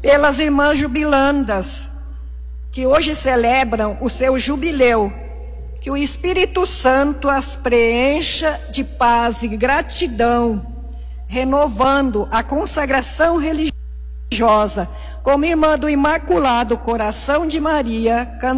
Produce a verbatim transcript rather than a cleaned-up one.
pelas irmãs jubilandas, que hoje celebram o seu jubileu, que o Espírito Santo as preencha de paz e gratidão, renovando a consagração religiosa, como irmã do Imaculado Coração de Maria,